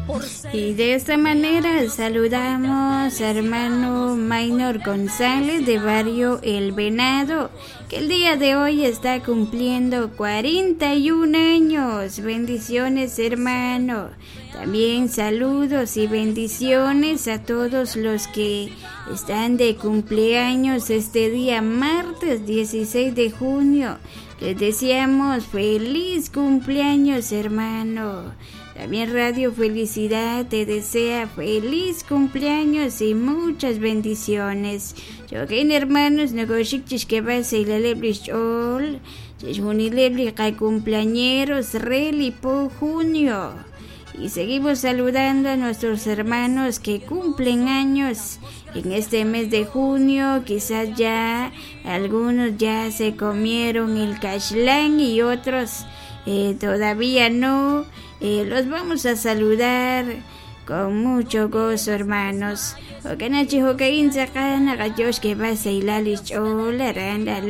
Y de esta manera saludamos a hermano Maynor González de barrio El Venado, que el día de hoy está cumpliendo 41 años. Bendiciones, hermano. También saludos y bendiciones a todos los que están de cumpleaños este día martes 16 de junio. Les deseamos feliz cumpleaños, hermano. También Radio Felicidad te desea feliz cumpleaños y muchas bendiciones. Yo que hermanos negoshikchis que vas a ir a leblish all. Junilebli hay cumpleañeros reli po junio. Y seguimos saludando a nuestros hermanos que cumplen años en este mes de junio. Quizás ya algunos ya se comieron el cashlán y otros todavía no. Los vamos a saludar con mucho gozo, hermanos. Okanachi hokain sakana gayosh que vas a ilalish ola randa